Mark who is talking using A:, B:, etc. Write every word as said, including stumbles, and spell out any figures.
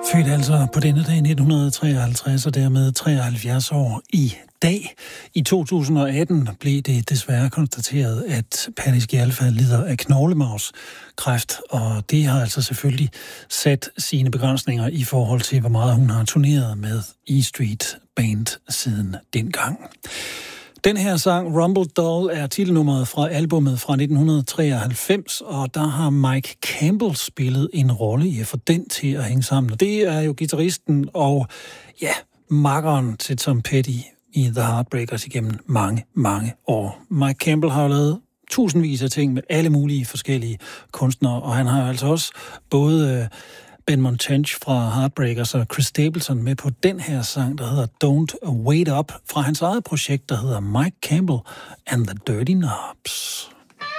A: Født altså på denne dag nitten treoghalvtreds og dermed treoghalvfjerds år i dag. I to tusind og atten blev det desværre konstateret, at Patti Scialfa lider af knoglemarvskræft, og det har altså selvfølgelig sat sine begrænsninger i forhold til, hvor meget hun har turneret med E Street Band siden dengang. Den her sang, Rumble Doll, er titelnummeret fra albumet fra nitten treoghalvfems, og der har Mike Campbell spillet en rolle i at få den til at hænge sammen. Og det er jo guitaristen og, ja, makkeren til Tom Petty i The Heartbreakers igennem mange, mange år. Mike Campbell har jo lavet tusindvis af ting med alle mulige forskellige kunstnere, og han har altså også både Ben Montage fra Heartbreakers og Chris Stapleton med på den her sang, der hedder Don't Wait Up, fra hans eget projekt, der hedder Mike Campbell and the Dirty Knobs.